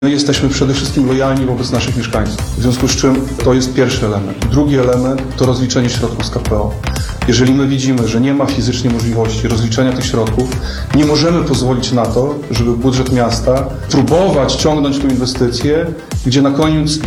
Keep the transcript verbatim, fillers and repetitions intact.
My jesteśmy przede wszystkim lojalni wobec naszych mieszkańców, w związku z czym to jest pierwszy element. Drugi element to rozliczenie środków z K P O. Jeżeli my widzimy, że nie ma fizycznie możliwości rozliczenia tych środków, nie możemy pozwolić na to, żeby budżet miasta próbować ciągnąć tę inwestycję, gdzie na koniec